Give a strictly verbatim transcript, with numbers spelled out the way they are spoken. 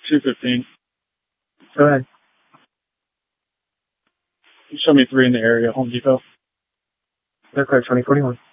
two fifteen. Go ahead. You show me three in the area, Home Depot. They're clear twenty forty-one.